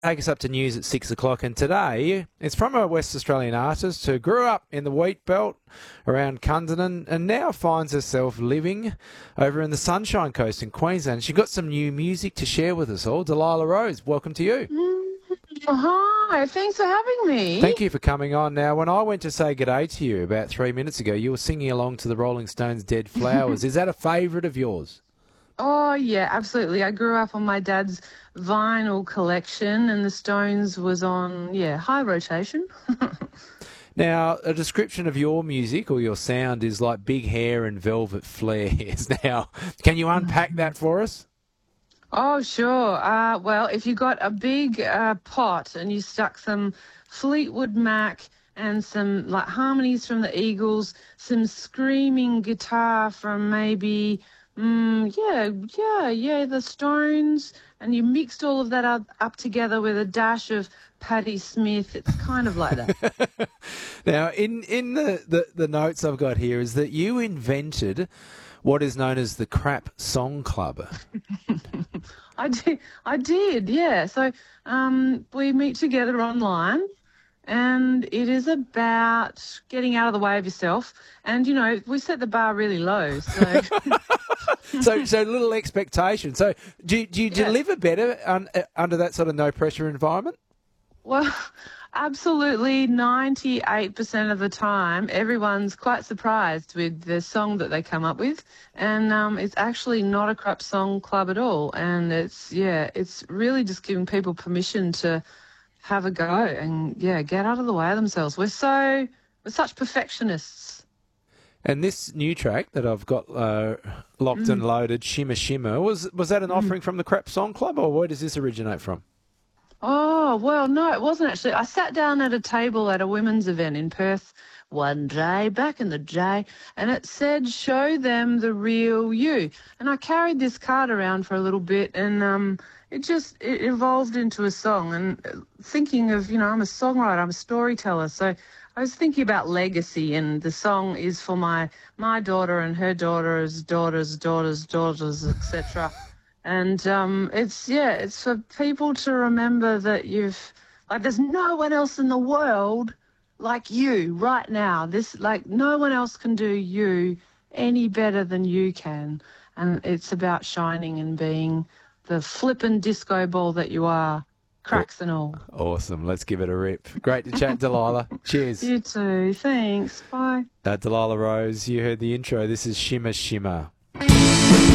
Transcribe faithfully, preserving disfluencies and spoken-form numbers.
Take us up to news at six o'clock, and today it's from a West Australian artist who grew up in the wheat belt around Cunderdin and now finds herself living over in the Sunshine Coast in Queensland. She got some new music to share with us all. Delilah Rose, welcome to you. Mm, Hi, thanks for having me. Thank you for coming on. Now, when I went to say good day to you about three minutes ago, you were singing along to the Rolling Stones' Dead Flowers. Is that a favourite of yours? Oh, yeah, absolutely. I grew up on my dad's vinyl collection, and the Stones was on, yeah, high rotation. Now, a description of your music or your sound is like big hair and velvet flares. Now, can you unpack that for us? Oh, sure. Uh, well, if you got a big uh, pot and you stuck some Fleetwood Mac and some like harmonies from the Eagles, some screaming guitar from maybe, mm, yeah, yeah, yeah, the Stones, and you mixed all of that up, up together with a dash of Patti Smith, it's kind of like that. Now, in, in the, the, the notes I've got here is that you invented what is known as the Crap Song Club. I did, I did, yeah. So um, we meet together online, and it is about getting out of the way of yourself. And, you know, we set the bar really low. So, so, so little expectation. So do, do you Yeah. deliver better un, uh, under that sort of no-pressure environment? well, absolutely ninety-eight percent of the time, everyone's quite surprised with the song that they come up with. And um, it's actually not a crap song club at all. And it's, yeah, it's really just giving people permission to have a go and, yeah, get out of the way of themselves. We're so, we're such perfectionists. And this new track that I've got uh, locked and loaded, Shimmer Shimmer, was was that an offering from the Crap Song Club, or where does this originate from? Oh, well, no, it wasn't actually. I sat down at a table at a women's event in Perth one day, back in the day, and it said, show them the real you. And I carried this card around for a little bit, and um, it just it evolved into a song. And uh, thinking of, you know, I'm a songwriter, I'm a storyteller, so I was thinking about legacy, and the song is for my my daughter and her daughter's daughters, daughters, daughters, et cetera. And um, it's, yeah, it's for people to remember that you've, like, there's no one else in the world like you right now. This, like, no one else can do you any better than you can. And it's about shining and being the flippin' disco ball that you are, cracks and all. Awesome. Let's give it a rip. Great to chat, Delilah. Cheers. You too. Thanks. Bye. Uh, Delilah Rose, you heard the intro. This is Shimmer Shimmer.